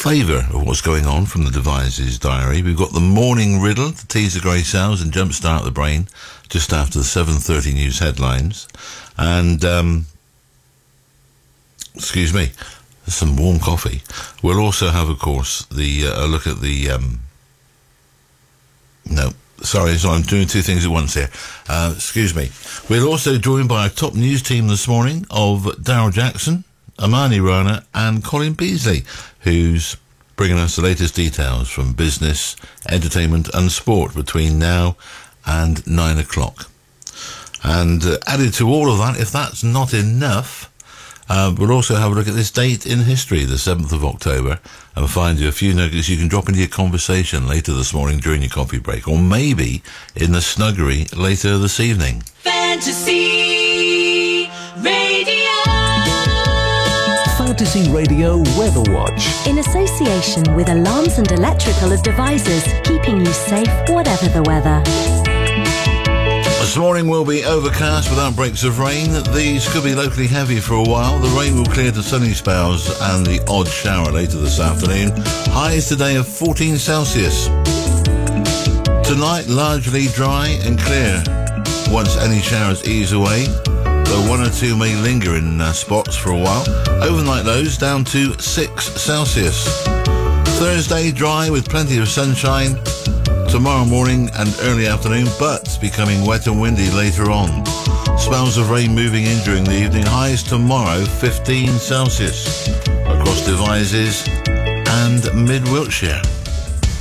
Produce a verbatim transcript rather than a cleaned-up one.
flavour of what's going on from the Devices Diary. We've got the morning riddle to tease the grey cells and jumpstart the brain just after the seven thirty news headlines. And, um, excuse me, some warm coffee. We'll also have, of course, the uh, a look at the... Um, no, sorry, so I'm doing two things at once here. Uh, excuse me. We're also joined by our top news team this morning of Daryl Jackson, Amani Rana and Colin Beasley, who's bringing us the latest details from business, entertainment and sport between now and nine o'clock. And uh, added to all of that, if that's not enough, uh, we'll also have a look at this date in history, the seventh of October, and find you a few nuggets you can drop into your conversation later this morning during your coffee break, or maybe in the snuggery later this evening. Fantasy Radio. Fantasy Radio Weather Watch. In association with Alarms and Electrical Devices, keeping you safe whatever the weather. This morning will be overcast without breaks of rain. These could be locally heavy for a while. The rain will clear to sunny spells and the odd shower later this afternoon. Highs today of fourteen Celsius. Tonight, largely dry and clear once any showers ease away, though one or two may linger in uh, spots for a while. Overnight lows down to six Celsius. Thursday, dry with plenty of sunshine. Tomorrow morning and early afternoon, but becoming wet and windy later on. Spells of rain moving in during the evening. Highs tomorrow, fifteen Celsius. Across Devizes and mid-Wiltshire.